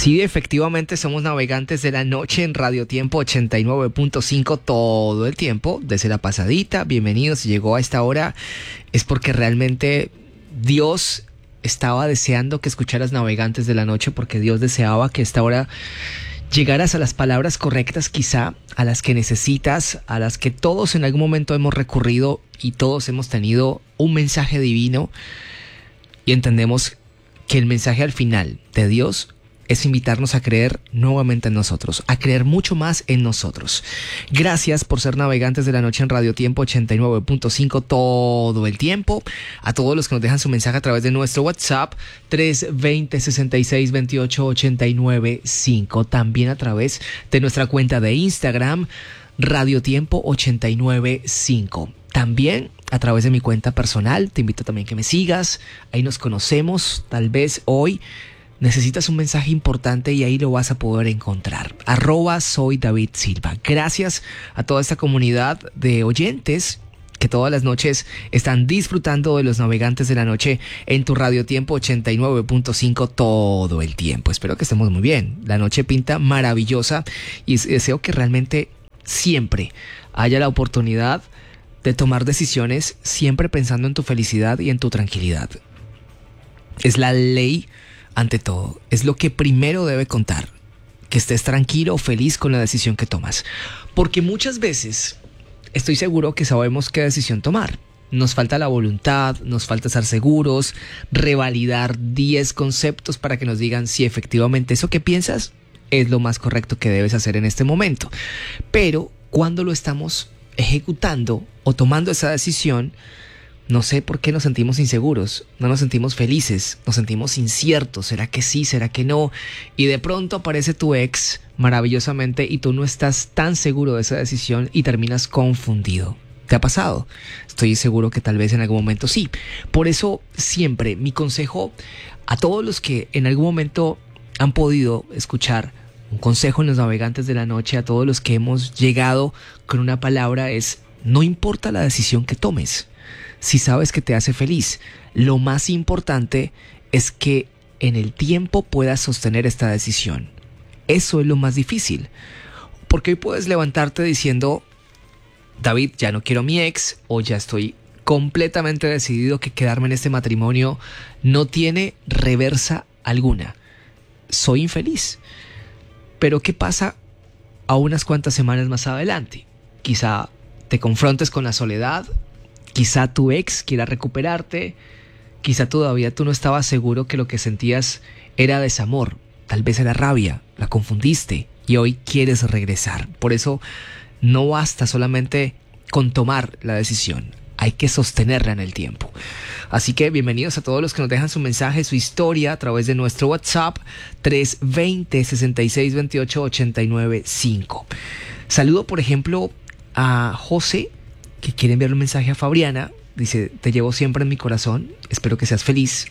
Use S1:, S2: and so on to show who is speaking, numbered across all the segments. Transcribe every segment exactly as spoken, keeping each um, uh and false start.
S1: Sí, efectivamente somos navegantes de la noche en Radio Tiempo ochenta y nueve punto cinco todo el tiempo, desde la pasadita. Bienvenidos, si llegó a esta hora es porque realmente Dios estaba deseando que escucharas Navegantes de la Noche, porque Dios deseaba que a esta hora llegaras a las palabras correctas, quizá a las que necesitas, a las que todos en algún momento hemos recurrido y todos hemos tenido un mensaje divino, y entendemos que el mensaje al final de Dios es invitarnos a creer nuevamente en nosotros, a creer mucho más en nosotros. Gracias por ser navegantes de la noche en Radio Tiempo ochenta y nueve punto cinco todo el tiempo. A todos los que nos dejan su mensaje a través de nuestro WhatsApp tres veinte, sesenta y seis, veintiocho, ochenta y nueve cinco. También a través de nuestra cuenta de Instagram, Radio Tiempo ochenta y nueve cinco. También a través de mi cuenta personal, te invito también que me sigas. Ahí nos conocemos, tal vez hoy necesitas un mensaje importante y ahí lo vas a poder encontrar. Arroba soy David Silva. Gracias a toda esta comunidad de oyentes que todas las noches están disfrutando de los navegantes de la noche en tu Radio Tiempo ochenta y nueve punto cinco todo el tiempo. Espero que estemos muy bien. La noche pinta maravillosa y deseo que realmente siempre haya la oportunidad de tomar decisiones siempre pensando en tu felicidad y en tu tranquilidad. Es la ley. Ante todo, es lo que primero debe contar, que estés tranquilo o feliz con la decisión que tomas. Porque muchas veces estoy seguro que sabemos qué decisión tomar. Nos falta la voluntad, nos falta estar seguros, revalidar diez conceptos para que nos digan si efectivamente eso que piensas es lo más correcto que debes hacer en este momento. Pero cuando lo estamos ejecutando o tomando esa decisión, no sé por qué nos sentimos inseguros, no nos sentimos felices, nos sentimos inciertos, ¿será que sí, será que no? Y de pronto aparece tu ex maravillosamente y tú no estás tan seguro de esa decisión y terminas confundido. ¿Te ha pasado? Estoy seguro que tal vez en algún momento sí. Por eso siempre mi consejo a todos los que en algún momento han podido escuchar un consejo en los navegantes de la noche, a todos los que hemos llegado con una palabra es: no importa la decisión que tomes, si sabes que te hace feliz, lo más importante es que en el tiempo puedas sostener esta decisión. Eso es lo más difícil. Porque hoy puedes levantarte diciendo: David, ya no quiero a mi ex, o ya estoy completamente decidido que quedarme en este matrimonio no tiene reversa alguna. Soy infeliz. Pero ¿qué pasa a unas cuantas semanas más adelante? Quizá te confrontes con la soledad. Quizá tu ex quiera recuperarte, quizá todavía tú no estabas seguro que lo que sentías era desamor, tal vez era rabia, la confundiste y hoy quieres regresar. Por eso no basta solamente con tomar la decisión, hay que sostenerla en el tiempo. Así que bienvenidos a todos los que nos dejan su mensaje, su historia a través de nuestro WhatsApp tres veinte, sesenta y seis, veintiocho, ochenta y nueve cinco. Saludo por ejemplo a José, que quiere enviarle un mensaje a Fabriana. Dice: te llevo siempre en mi corazón, espero que seas feliz.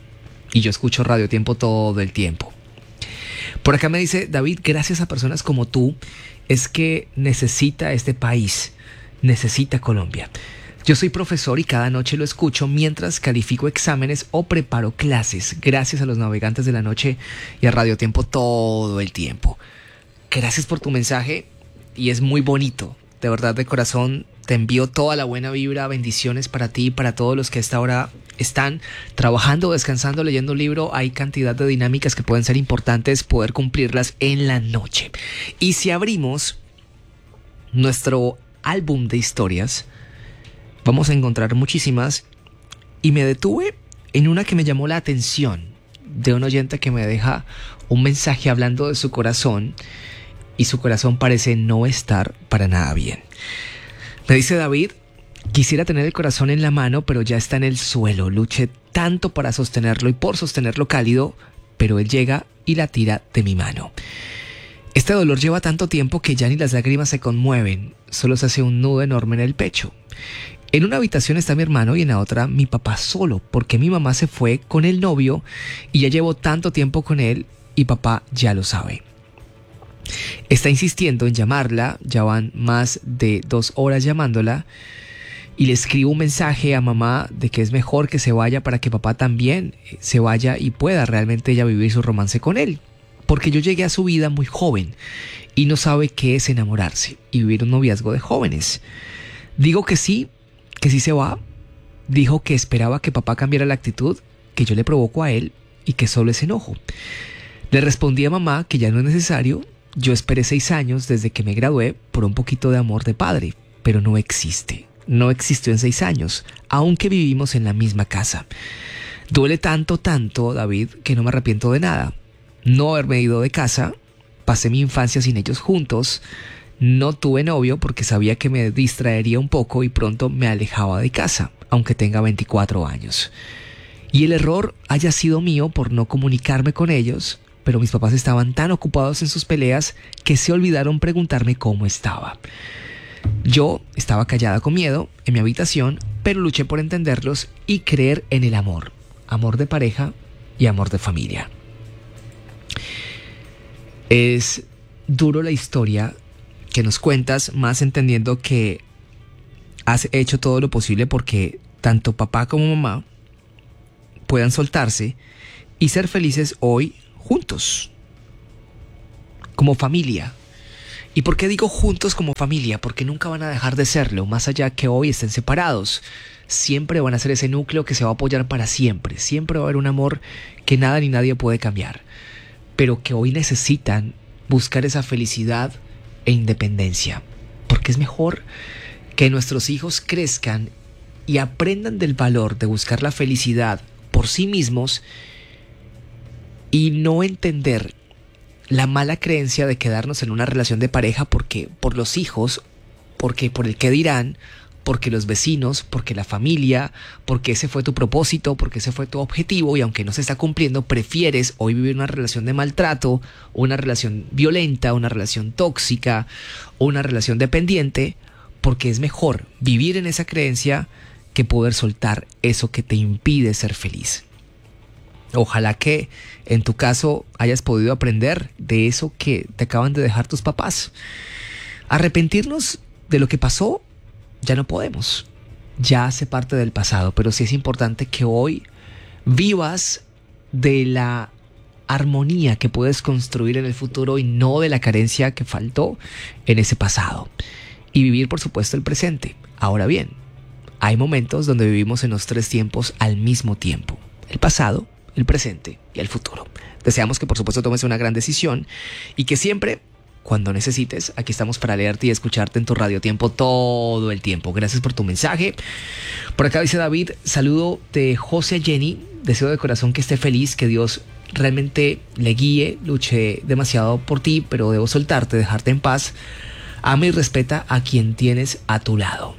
S1: Y yo escucho Radio Tiempo todo el tiempo. Por acá me dice: David, gracias a personas como tú es que necesita este país, necesita Colombia. Yo soy profesor y cada noche lo escucho mientras califico exámenes o preparo clases. Gracias a los navegantes de la noche y a Radio Tiempo todo el tiempo. Gracias por tu mensaje y es muy bonito. De verdad, de corazón, te envío toda la buena vibra, bendiciones para ti y para todos los que a esta hora están trabajando, descansando, leyendo un libro. Hay cantidad de dinámicas que pueden ser importantes poder cumplirlas en la noche. Y si abrimos nuestro álbum de historias, vamos a encontrar muchísimas. Y me detuve en una que me llamó la atención, de un oyente que me deja un mensaje hablando de su corazón. Y su corazón parece no estar para nada bien. Me dice: David, quisiera tener el corazón en la mano, pero ya está en el suelo. Luché tanto para sostenerlo y por sostenerlo cálido, pero él llega y la tira de mi mano. Este dolor lleva tanto tiempo que ya ni las lágrimas se conmueven. Solo se hace un nudo enorme en el pecho. En una habitación está mi hermano y en la otra mi papá solo, porque mi mamá se fue con el novio y ya llevo tanto tiempo con él y papá ya lo sabe. Está insistiendo en llamarla, ya van más de dos horas llamándola, y le escribo un mensaje a mamá de que es mejor que se vaya para que papá también se vaya y pueda realmente ella vivir su romance con él. porque yo llegué a su vida muy joven y no sabe qué es enamorarse y vivir un noviazgo de jóvenes. Digo que sí, que sí se va. Dijo que esperaba que papá cambiara la actitud que yo le provoco a él y que solo es enojo. Le respondí a mamá que ya no es necesario. Yo esperé seis años desde que me gradué por un poquito de amor de padre, pero no existe. No existió en seis años, aunque vivimos en la misma casa. Duele tanto, tanto, David, que no me arrepiento de nada. No haberme ido de casa, pasé mi infancia sin ellos juntos, no tuve novio porque sabía que me distraería un poco y pronto me alejaba de casa, aunque tenga veinticuatro años. Y el error haya sido mío por no comunicarme con ellos, pero mis papás estaban tan ocupados en sus peleas que se olvidaron preguntarme cómo estaba. Yo estaba callada con miedo en mi habitación, pero luché por entenderlos y creer en el amor. Amor de pareja y amor de familia. Es duro la historia que nos cuentas, más entendiendo que has hecho todo lo posible porque tanto papá como mamá puedan soltarse y ser felices hoy juntos, como familia. ¿Y por qué digo juntos como familia? Porque nunca van a dejar de serlo, más allá que hoy estén separados. Siempre van a ser ese núcleo que se va a apoyar para siempre. Siempre va a haber un amor que nada ni nadie puede cambiar, pero que hoy necesitan buscar esa felicidad e independencia, porque es mejor que nuestros hijos crezcan y aprendan del valor de buscar la felicidad por sí mismos y no entender la mala creencia de quedarnos en una relación de pareja porque por los hijos, porque por el qué dirán, porque los vecinos, porque la familia, porque ese fue tu propósito, porque ese fue tu objetivo y aunque no se está cumpliendo, prefieres hoy vivir una relación de maltrato, una relación violenta, una relación tóxica, una relación dependiente, porque es mejor vivir en esa creencia que poder soltar eso que te impide ser feliz. Ojalá que en tu caso hayas podido aprender de eso que te acaban de dejar tus papás. Arrepentirnos de lo que pasó ya no podemos, ya hace parte del pasado, pero sí es importante que hoy vivas de la armonía que puedes construir en el futuro y no de la carencia que faltó en ese pasado. Y vivir, por supuesto, el presente. Ahora bien, hay momentos donde vivimos en los tres tiempos al mismo tiempo: el pasado, el presente y el futuro. Deseamos que, por supuesto, tomes una gran decisión y que siempre, cuando necesites, aquí estamos para leerte y escucharte en tu Radio Tiempo todo el tiempo. Gracias por tu mensaje. Por acá dice David, saludo de José a Jenny. Deseo de corazón que esté feliz, que Dios realmente le guíe. Luché demasiado por ti, pero debo soltarte, dejarte en paz. Ama y respeta a quien tienes a tu lado.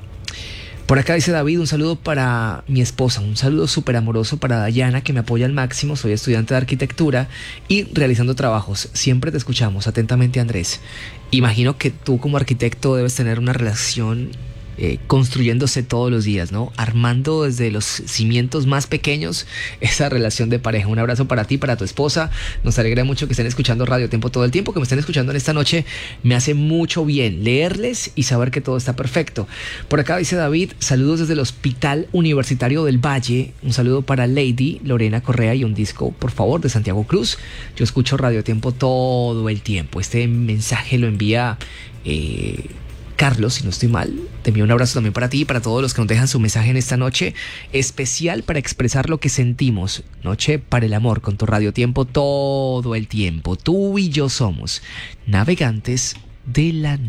S1: Por acá dice David, un saludo para mi esposa, un saludo súper amoroso para Dayana, que me apoya al máximo. Soy estudiante de arquitectura y realizando trabajos. Siempre te escuchamos. Atentamente, Andrés. Imagino que tú como arquitecto debes tener una relación eh, construyéndose todos los días, ¿no? Armando desde los cimientos más pequeños esa relación de pareja. Un abrazo para ti, para tu esposa. Nos alegra mucho que estén escuchando Radio Tiempo todo el tiempo, que me estén escuchando en esta noche. Me hace mucho bien leerles y saber que todo está perfecto. Por acá dice David, saludos desde el Hospital Universitario del Valle. Un saludo para Lady Lorena Correa y un disco, por favor, de Santiago Cruz. Yo escucho Radio Tiempo todo el tiempo. Este mensaje lo envía eh, Carlos, si no estoy mal. Te envío un abrazo también para ti y para todos los que nos dejan su mensaje en esta noche especial para expresar lo que sentimos. Noche para el amor con tu Radio Tiempo todo el tiempo. Tú y yo somos navegantes de la